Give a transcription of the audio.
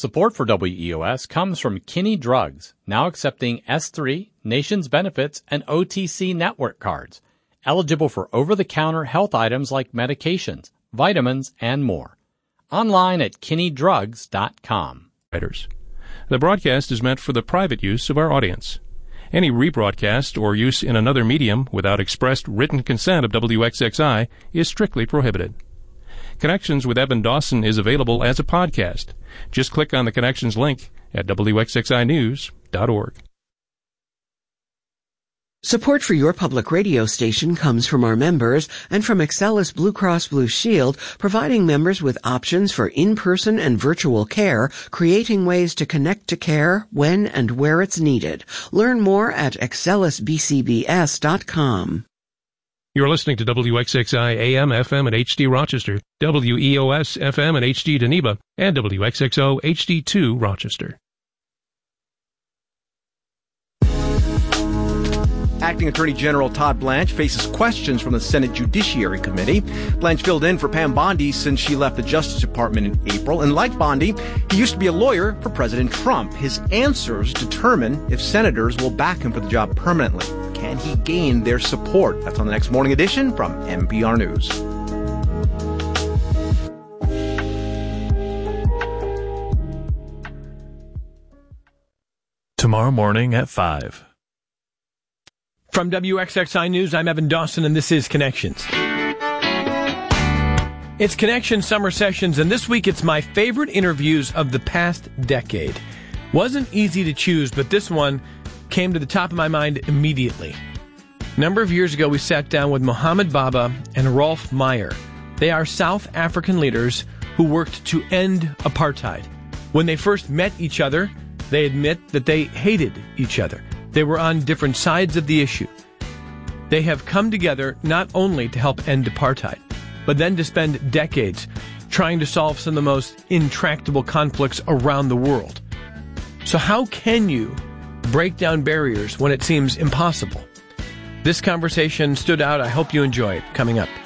Support for WEOS comes from Kinney Drugs, now accepting S3, Nations Benefits, and OTC network cards. Eligible for over-the-counter health items like medications, vitamins, and more. Online at kinneydrugs.com. The broadcast is meant for the private use of our audience. Any rebroadcast or use in another medium without expressed written consent of WXXI is strictly prohibited. Connections with Evan Dawson is available as a podcast. Just click on the Connections link at WXXInews.org. Support for your public radio station comes from our members and from Excellus Blue Cross Blue Shield, providing members with options for in-person and virtual care, creating ways to connect to care when and where it's needed. Learn more at excellusbcbs.com. You're listening to WXXI AM, FM, and HD Rochester, WEOS FM and HD Geneva, and WXXO HD2 Rochester. Acting Attorney General Todd Blanche faces questions from the Senate Judiciary Committee. Blanche filled in for Pam Bondi since she left the Justice Department in April. And like Bondi, he used to be a lawyer for President Trump. His answers determine if senators will back him for the job permanently. Can he gain their support? That's on the next Morning Edition from NPR News. Tomorrow morning at 5. From WXXI News, I'm Evan Dawson, and this is Connections. It's Connections Summer Sessions, and this week it's my favorite interviews of the past decade. Wasn't easy to choose, but this one came to the top of my mind immediately. A number of years ago, we sat down with Mohammed Baba and Rolf Meyer. They are South African leaders who worked to end apartheid. When they first met each other, they admit that they hated each other. They were on different sides of the issue. They have come together not only to help end apartheid, but then to spend decades trying to solve some of the most intractable conflicts around the world. So how can you break down barriers when it seems impossible? This conversation stood out. I hope you enjoy it. Coming up.